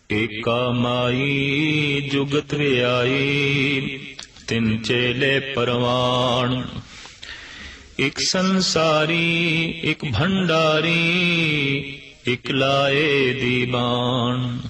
ਏਕਾ ਮਾਈ ਜੁਗਤ ਵਿਆਈ, ਤਿੰਨ ਚੇਲੇ ਪਰਵਾਣ। ਇੱਕ ਸੰਸਾਰੀ ਇੱਕ ਭੰਡਾਰੀ, ਇੱਕ ਲਾਏ ਦੀਵਾਨ।